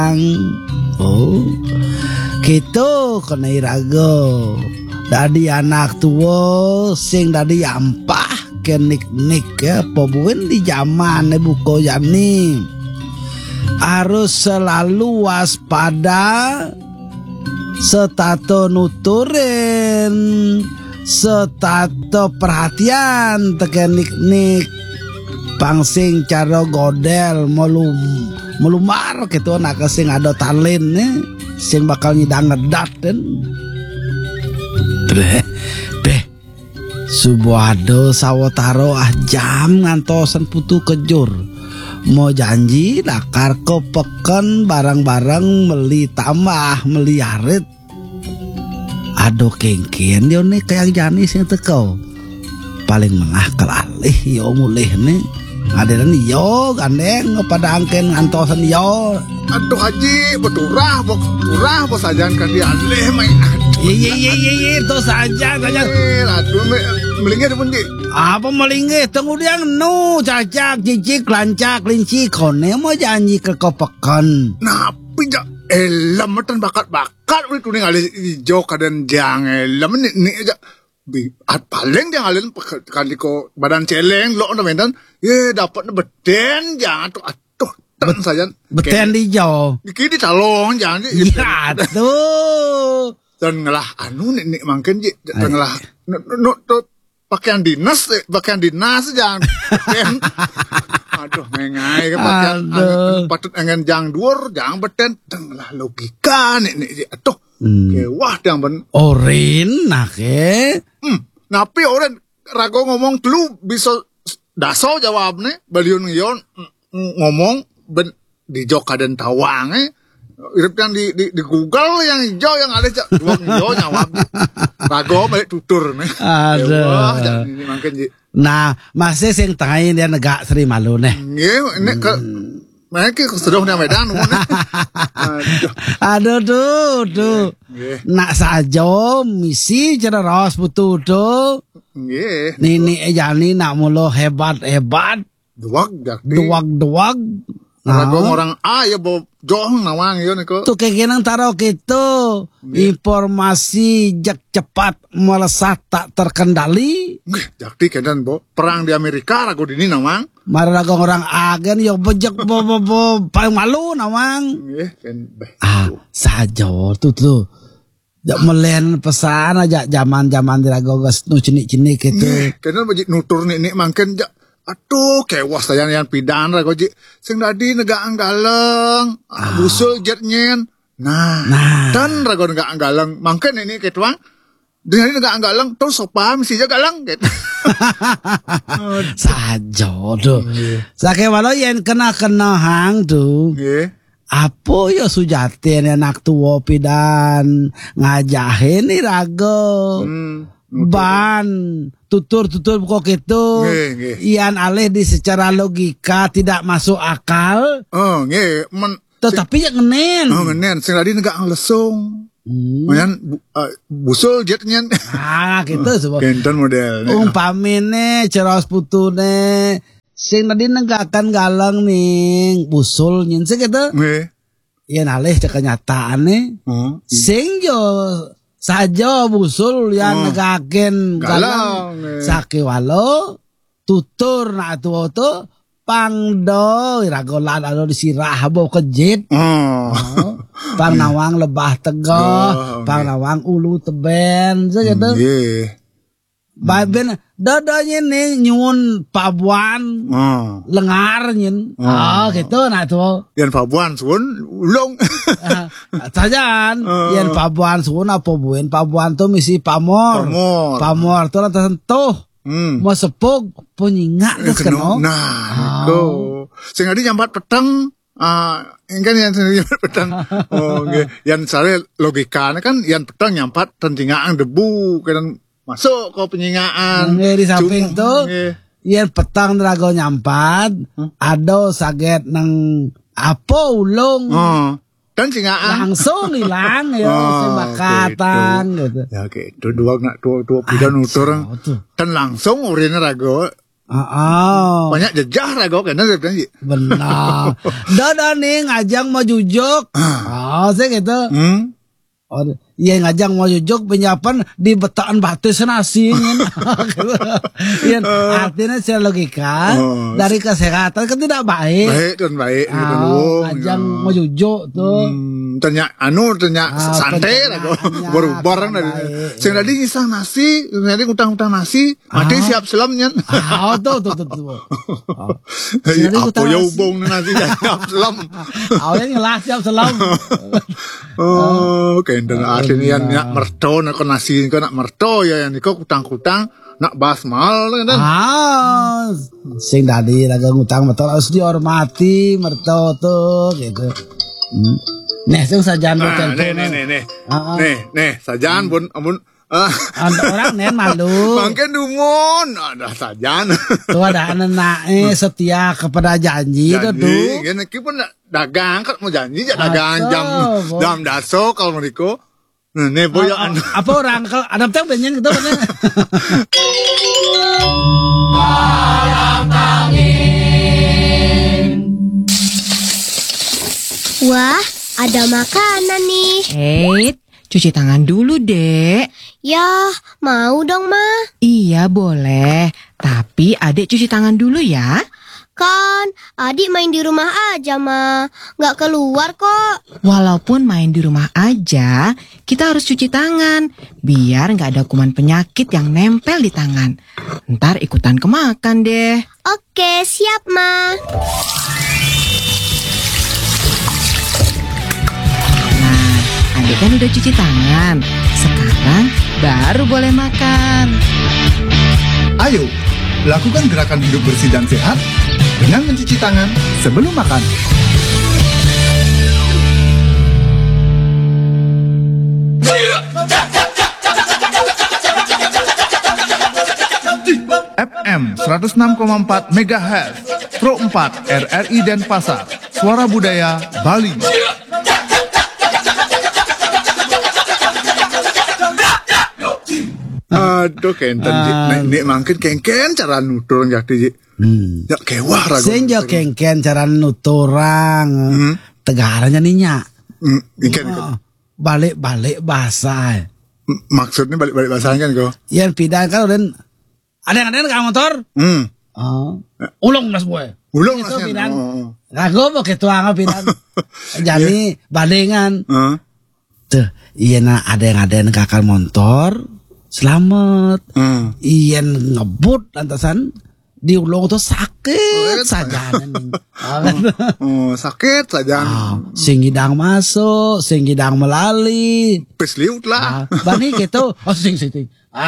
Oh, gitu kena irago. Dadi anak tua sing dadi ampah kenik-nik ya pobuin di zaman buko yani. Harus selalu waspada, setato nuturin, setato perhatian tekenik-nik pangsing cara godel melumar gitu anak sing ada talent nih sing bakal nyidang ngedat dan beh subuado sawataro jam ngantosan putu kejur mau janji dakar ko peken barang-barang meli tambah meli arit aduh kengken dia nih kayak janis yang tekau paling mengah kelalih yo mulih nih ngaderan yo gandeng pada angken ngantosan yo aduh haji beturah bos ajan kan dia alih main iya itu saja aduh melingkir pun di apa melingkir tunggu dia nu cacak cicik lancak linci kone mau janji ke kopekan nah pijak elam metan bakat udah tuh nih alih hijau kadan jang elam nih aja paling dia ngalin kali ko badan celeng lo udah mentan ye dapat beten jangan tuh atuh ten saja beten di jauh kini calong jangan ya tuh dan ngelah anu nih mungkin ji ngelah tuh pakaian dinas jangan beten aduh mengai pakaian patut engen jang dhuwur jangan beten ngelah logika nih atuh wah yang ben orin nak napi orang rago ngomong telu bisa daso jawabnya baliun yon ngomong ben di joka dan tawang irip yang di Google yang hijau yang ada dua hijau jawab rago balik tutur nih ada nah masih sing tangain dia negak Sri Malu nih ini ke mereka sedang di Medan aduh tuh nak saja misi cara ros putu tuh nini ejani nak mulu hebat duag Rago orang ya bawa jong nawang yo niko. Tuh kegenang taro gitu. Informasi cepat melesat tak terkendali. Jakti kedan bo perang di Amerika rago dini nawang. Mari rago orang agen yo bejek bo paling malu nawang. Saja tuh. Jak melen pesan aja zaman di rago gas nu cinik-cinik gitu. Kedan bejik nutur nik mangken jak aduh kewas sayang yang pidan rago ji sing dadi negaan galeng busul jetnyen nah dan rago negaan galeng mangken ini ketuang dengan negaan galeng terus sopa misi aja galeng gitu saja tuh sake walau yang kena hang tuh apa ya sujatin anak tua pidan ngajahin nih rago ban tutur kok gitu ian alih di secara logika tidak masuk akal tetapi yang ngenen sing tadi negak lesung kemudian busul jetnya gitu genten model umpamine ceros putune sing tadi negakan galang nih busul nyense gitu ian alih cek kenyataan sing yo saja busul yang negaken galang sake walo tutur nak tuh pangdo iragolan ado disirah bo kejit pang nawang lebah tegoh pang nawang ulu teben saja tuh baben dadanya nih nyun pabuan lengar nyin gitu nah tuh yang pabuan sun ulung sajan yang pabuan sun apa buin pabuan tuh misi pamor tuh lah tersentuh mau sepuk penyingat keno nah itu sing adi nyambat peteng kan yang nyambat peteng yang sare logikanya kan yang peteng nyampat tentingaan debu kan masuk ke penyingaan di samping tuh yang petang drago nyampat ada saget nang apa ulung dan singaan langsung hilang ya sebakatan gitu ya oke itu dua pidan utur dan langsung urine rago Banyak jejah rago kena dia sih. Benar. Dada nih ngajang mau jujuk. Saya gitu. Oh, iya ngajang mau jujuk penyapan di betaan batu senasi. Iya, artinya secara logika dari kesehatan kan tidak baik. Baik. Ngajang mau jujuk tuh. Ternyata santai lah baru barang dari. Sing tadi nyisang nasi, tadi utang nasi, mati siap selamnya. Tuh. Apa ya ubong nasi siap selam. Yang ngelah siap selam. Kenden artinya nak merto nak nasi nak merto ya yang niko utang nak basmal kan. Sing tadi lagi ngutang merto harus dihormati merto tuh gitu. Nih sing sajan telepon. Nih sajan bun orang nen malu. Mangke dumun ada sajan. Tuh ada anak setia kepada janji tuh. Gini pun dagang kan mau janji dagang jam daso kalau mereka. Nih boy apa orang kalau ada teh banyak gitu kan. Wah, ada makanan nih. Cuci tangan dulu, Dek. Ya, mau dong, Ma. Iya, boleh. Tapi Adek cuci tangan dulu ya. Kan, adik main di rumah aja, Ma. Nggak keluar kok. Walaupun main di rumah aja, kita harus cuci tangan. Biar nggak ada kuman penyakit yang nempel di tangan. Ntar ikutan kemakan deh. Oke, siap, Ma. Adek kan udah cuci tangan. Sekarang baru boleh makan. Ayo, lakukan gerakan hidup bersih dan sehat dengan mencuci tangan sebelum makan. FM 106,4 MHz Pro 4 RRI Denpasar. Suara Budaya Bali. Aduh kenten nek mangkin kengken cara nutur jati ya kewah ragu sing jo kengken cara nuturang tegaranya ninya balik bahasa maksudnya balik bahasanya kan kok yang pindah kan udah ada ka motor ulung nas boy ulung nas pindah rago pakai tuang pindah jadi balengan tuh iya na ada kakak motor selamat. Iyan ngebut lantasan diulung tuh sakit saja. Sakit saja. Sing hidang masuk, sing hidang melali. Pesliut lah. Bani gitu. Sing. Gitu.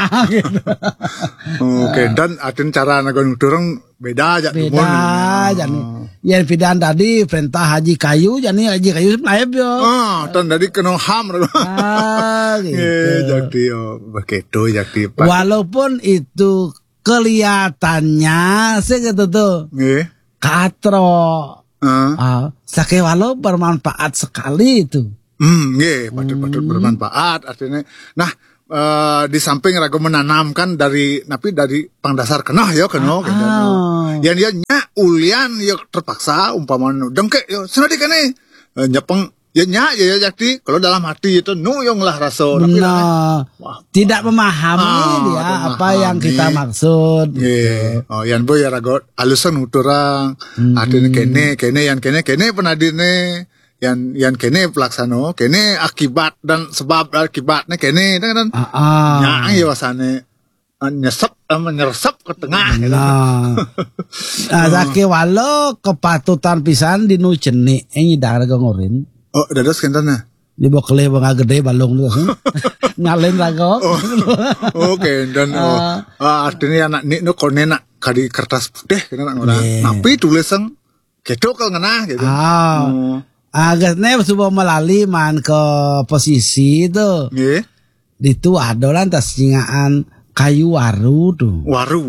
Oke, dan atin cara nagon dorong beda aja. Beda aja. Yang pidan tadi perintah haji kayu, jadi haji kayu naib yo. Dan tadi kena ham. Gitu. Jadi begitu jadi. Walaupun itu kelihatannya segitu tuh. Katro. Sake walau bermanfaat sekali itu. Patut bermanfaat artinya. Nah, di samping ragu menanamkan dari pangdasar kenah ya kenah yang dia ulian ya terpaksa umpamanya dengke ya senadi kene nyepeng ya ya jadi kalau dalam hati itu nuyong lah rasa tidak memahami dia apa yang kita maksud yang boy ya ragu alusan uturang artinya kene yang kene penadine yang kene pelaksano kene akibat dan sebab akibatnya kene kan nyang ya wasane menyeresep ke tengah sake walau kepatutan pisan dinu cenik nyidang raga ngorin dados kentana di bokle bangga gede balong terus ngalen raga oke dan artinya anak nik no kone nak kadi kertas putih kena nak tapi tulisan kedo kalau ngena gitu agasnya sudah melalui man ke posisi itu. Itu ada lantas singaan kayu waru tuh.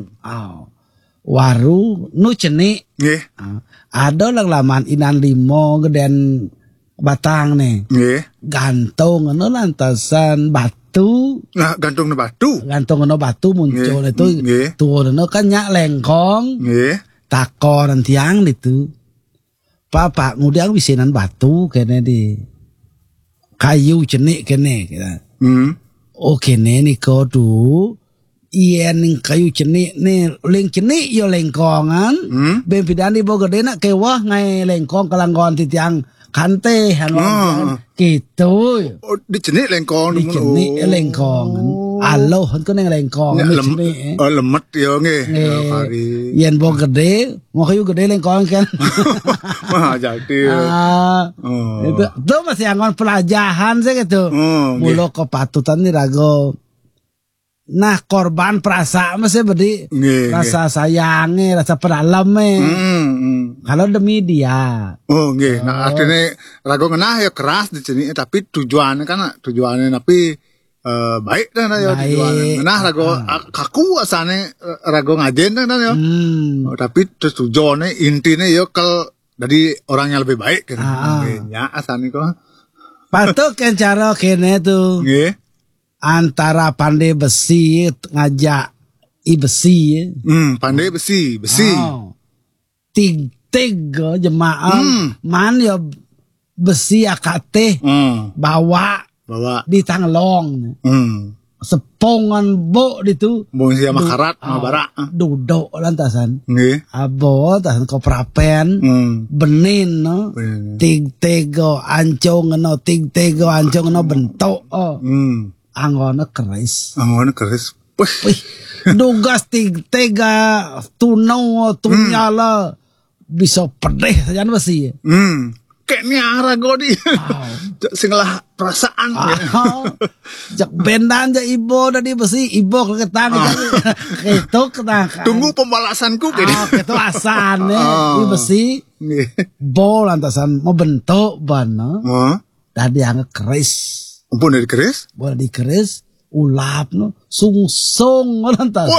Waru nu cenik. Ada lang laman inan limo geden batang nih. Gantung nu lantasan bate batu, Nah, gantung batu. gantung batu muncul Nggih. itu Nggih. turun kan nyak lengkong, Nggih. takon tiang itu. Pak ngudiang bisinan batu kene di kayu cenik kene kita. Oh kene ni kodu ien ning kayu cenik ni ling cenik yo lengkongan. Ben pidan di boga gede nak kewah ngai lengkong kelanggon ti tiang kante hanon gitu. Oh, di cenik lengkong. Di cenik lengkongan. Aloh kan nang lengkong ni cenik. Lemet yo nggih. Kari. Yen boga gede, mau kayu gede lengkong kan. Wah, jadi. Itu masih angon pelajaran sih gitu. Mulu kepatutan nih rago. Nah korban perasaan masih berdi rasa sayangnya, rasa pedalamnya. Kalau demi dia. Oh nggih. Nah artinya rago ngenah ya keras di sini tapi tujuannya tapi baik dan ya tujuannya. Ngenah rago kaku asane rago ngajen dan ya. Tapi tujuannya intinya ya kalau dari orang yang lebih baik kan. Ya asane kok. Patuk kan cara kene tuh. Nggih. Antara pandai besi ngajak besi. Pandai besi. Tiga jemaah man ya besi akate bawa di tanglong. Sepongan bo itu mau siapa karat sama barak duduk lantasan nggih abo tasan koprapen benin no tig-tego ancong no tig-tego ancong no bentuk angono keris wih dugas tig-tega tunau tunyala bisa pedih saja besi kayaknya rago di singlah perasaan jak bendan ja ibo dari besi ibo ketang itu ketang tunggu pembalasanku itu asane di besi bol lantasan mau bentuk ban tadi yang keris ampun dari keris boleh dikeris ulap no sungsung lantas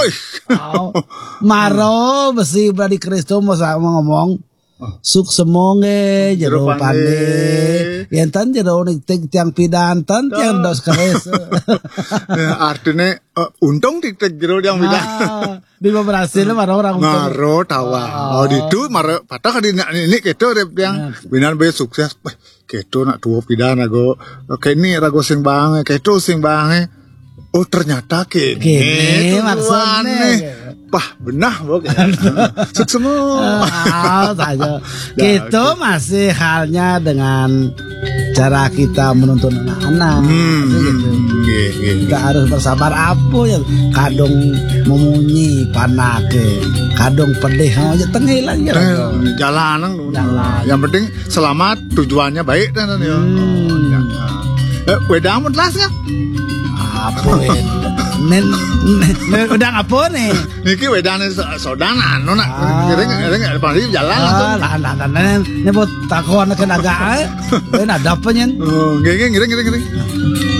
maro besi beradi keris tuh mau ngomong suk semonge jero pande yentan jero ning tiang pidantan tiang dos keris artinya untung tik jero yang pidan di berhasil orang maro tawa itu maro patah di ini keto rep yang binan be sukses keto nak tuo pidan ago kene rago sing bange keto sing bange oh ternyata kene maksudnya pah benah bukan semua saja gitu masih halnya dengan cara kita menuntun anak-anak gitu. Kita harus bersabar apa ya kadung memunyi panake kadung pedih aja tengil aja jalan yang penting selamat tujuannya baik dan ya wedang mutlaknya apa udah apa nih niki wedane sodana anu nak kering pasti jalan ini buat takon ke naga ada apa nyen ngiring